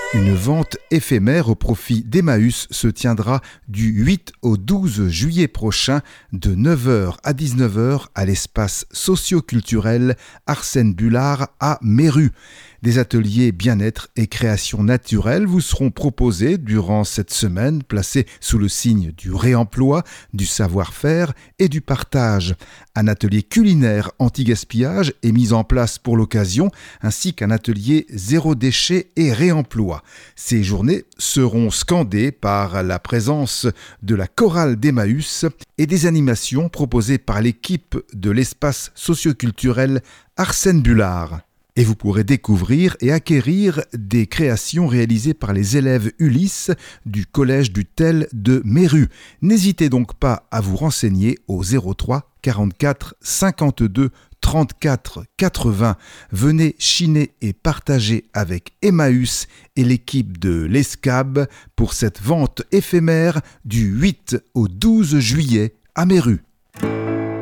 Une vente éphémère au profit d'Emmaüs se tiendra du 8 au 12 juillet prochain de 9h à 19h à l'espace socio-culturel Arsène Bullard à Méru. Des ateliers bien-être et création naturelle vous seront proposés durant cette semaine placée sous le signe du réemploi, du savoir-faire et du partage. Un atelier culinaire anti-gaspillage est mis en place pour l'occasion, ainsi qu'un atelier zéro déchet et réemploi. Ces journées seront scandées par la présence de la chorale d'Emmaüs et des animations proposées par l'équipe de l'espace socio-culturel Arsène Bullard. Et vous pourrez découvrir et acquérir des créations réalisées par les élèves Ulysse du Collège du Tel de Méru. N'hésitez donc pas à vous renseigner au 03 44 52 34 80. Venez chiner et partager avec Emmaüs et l'équipe de l'ESCAB pour cette vente éphémère du 8 au 12 juillet à Méru.